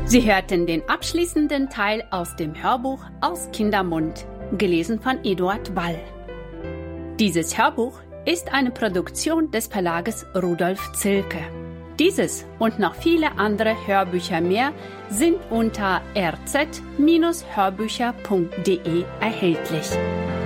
Sie hörten den abschließenden Teil aus dem Hörbuch Aus Kindermund, gelesen von Eduard Wall. Dieses Hörbuch ist eine Produktion des Verlages Rudolf Zilke. Dieses und noch viele andere Hörbücher mehr sind unter rz-hörbücher.de erhältlich.